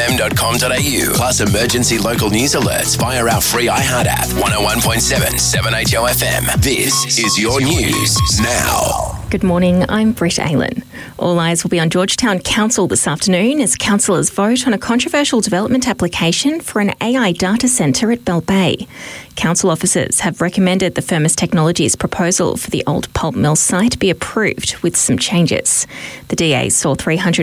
7HOFM.com.au, plus emergency local news alerts via our free iHeart app. 101.7 7HOFM. This is your news now. Good morning, I'm Britt Aylan. All eyes will be on Georgetown Council this afternoon as councillors vote on a controversial development application for an AI data centre at Bell Bay. Council officers have recommended the Firmus Technologies proposal for the old pulp mill site be approved with some changes. The DA saw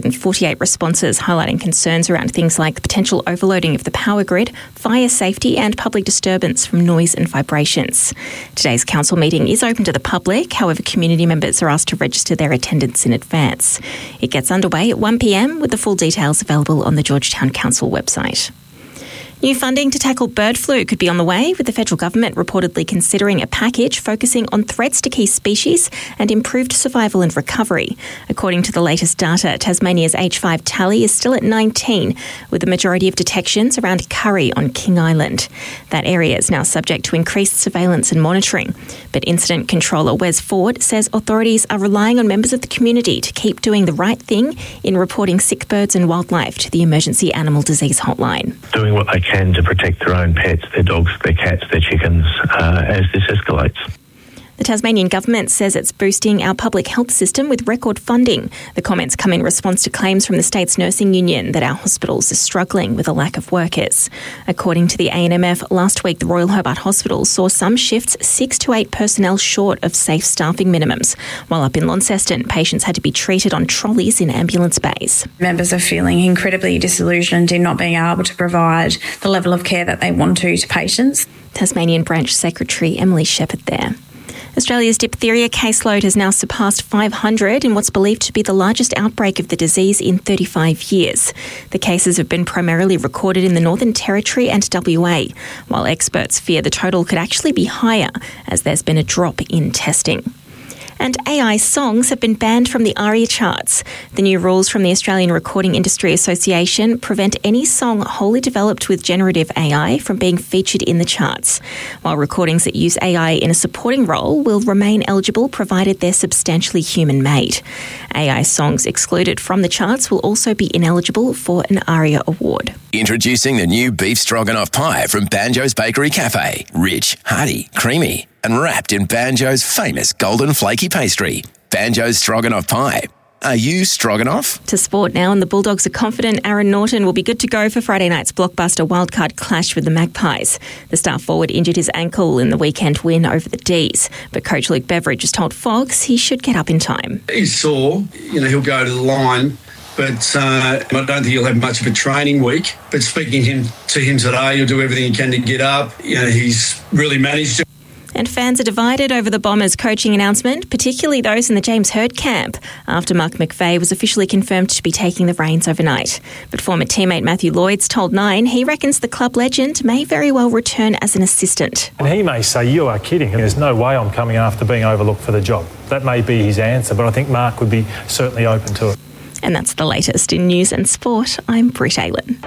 348 responses highlighting concerns around things like potential overloading of the power grid, fire safety and public disturbance from noise and vibrations. Today's council meeting is open to the public, however community members are asked to register their attendance in advance. It gets underway at 1 p.m, with the full details available on the Georgetown Council website. New funding to tackle bird flu could be on the way, with the federal government reportedly considering a package focusing on threats to key species and improved survival and recovery. According to the latest data, Tasmania's H5 tally is still at 19, with the majority of detections around Curry on King Island. That area is now subject to increased surveillance and monitoring. But Incident Controller Wes Ford says authorities are relying on members of the community to keep doing the right thing in reporting sick birds and wildlife to the Emergency Animal Disease Hotline. Doing what they can to protect their own pets, their dogs, their cats, their chickens, as this escalates. The Tasmanian government says it's boosting our public health system with record funding. The comments come in response to claims from the state's nursing union that our hospitals are struggling with a lack of workers. According to the ANMF, last week the Royal Hobart Hospital saw some shifts 6 to 8 personnel short of safe staffing minimums, while up in Launceston, patients had to be treated on trolleys in ambulance bays. Members are feeling incredibly disillusioned in not being able to provide the level of care that they want to patients. Tasmanian Branch Secretary Emily Shepherd there. Australia's diphtheria caseload has now surpassed 500 in what's believed to be the largest outbreak of the disease in 35 years. The cases have been primarily recorded in the Northern Territory and WA, while experts fear the total could actually be higher as there's been a drop in testing. And AI songs have been banned from the ARIA charts. The new rules from the Australian Recording Industry Association prevent any song wholly developed with generative AI from being featured in the charts, while recordings that use AI in a supporting role will remain eligible provided they're substantially human-made. AI songs excluded from the charts will also be ineligible for an ARIA award. Introducing the new beef stroganoff pie from Banjo's Bakery Cafe. Rich, hearty, creamy, and wrapped in Banjo's famous golden flaky pastry. Banjo's Stroganoff Pie. Are you Stroganoff? To sport now, and the Bulldogs are confident Aaron Norton will be good to go for Friday night's blockbuster wildcard clash with the Magpies. The star forward injured his ankle in the weekend win over the D's, but coach Luke Beveridge has told Fox he should get up in time. He's sore, he'll go to the line, but I don't think he'll have much of a training week. But speaking to him today, he'll do everything he can to get up. He's really managed it. And fans are divided over the Bombers' coaching announcement, particularly those in the James Hird camp, after Mark McVeigh was officially confirmed to be taking the reins overnight. But former teammate Matthew Lloyd's told Nine he reckons the club legend may very well return as an assistant. And he may say, "You are kidding. There's no way I'm coming after being overlooked for the job." That may be his answer, but I think Mark would be certainly open to it. And that's the latest in news and sport. I'm Britt Aylan.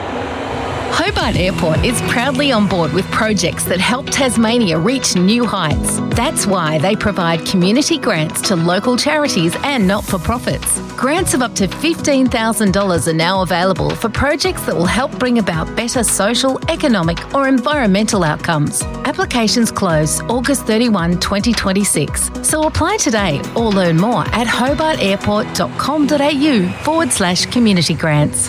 Hobart Airport is proudly on board with projects that help Tasmania reach new heights. That's why they provide community grants to local charities and not-for-profits. Grants of up to $15,000 are now available for projects that will help bring about better social, economic or environmental outcomes. Applications close August 31, 2026. So apply today or learn more at hobartairport.com.au/community grants.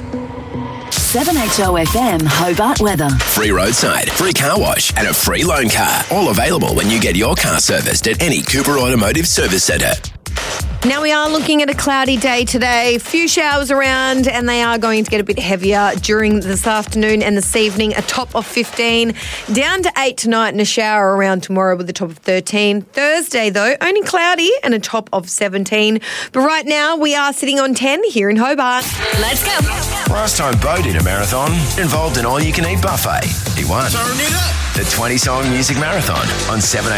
7HOFM Hobart weather. Free roadside, free car wash, and a free loan car. All available when you get your car serviced at any Cooper Automotive Service Centre. Now we are looking at a cloudy day today. A few showers around and they are going to get a bit heavier during this afternoon and this evening. A top of 15, down to 8 tonight and a shower around tomorrow with a top of 13. Thursday though, only cloudy and a top of 17. But right now we are sitting on 10 here in Hobart. Let's go. Last time Bo did a marathon involved an all-you-can-eat buffet. He won. The 20-song music marathon on 7